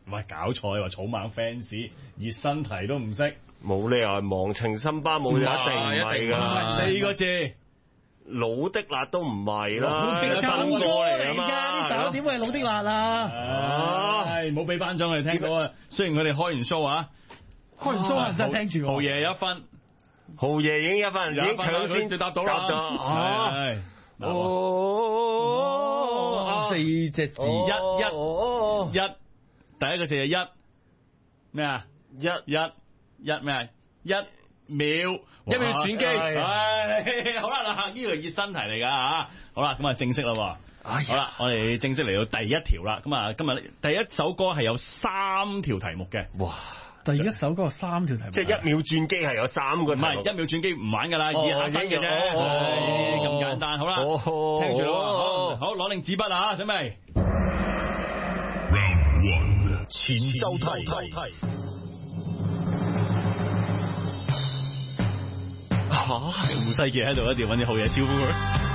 喂，搞錯，你話草蜢 fans 熱身題都唔識， 冇理由係忘情森巴舞，一定唔係㗎。 四個字， 老的辣都唔係啦， 新歌嚟㗎嘛。 呢首點會係老的辣啊？ 唉，冇俾頒獎我哋聽到啊！雖然佢哋開完 show 啊， 開完 show 真係聽住豪爺有1分， 豪爺已經1分，已經搶先就答到啦。 4隻字， 一，第一個字係一咩啊？一咩啊？1秒轉機。好啦嗱，呢個熱身題嚟噶吓。好啦，咁啊正式啦。好啦，我哋正式嚟到第一條啦。咁啊，今日第一首歌係有3條題目嘅。 哇！ 第一首歌有3條題目， 即係1秒轉機係有3個題目。 唔係1秒轉機唔玩噶啦，以下新嘅啫，咁簡單。好啦，聽住咯。好，攞定紙筆啊，準備。 Round 1， 前奏題。 胡世傑喺度，一定要揾啲好嘢招呼佢。